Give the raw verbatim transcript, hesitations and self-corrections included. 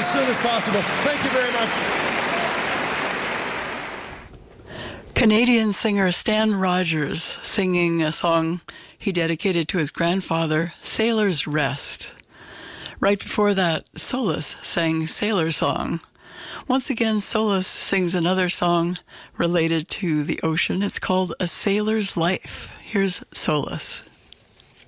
as soon as possible. Thank you very much. Canadian singer Stan Rogers singing a song he dedicated to his grandfather, Sailor's Rest. Right before that, Solus sang Sailor Song. Once again, Solus sings another song related to the ocean. It's called A Sailor's Life. Here's Solus.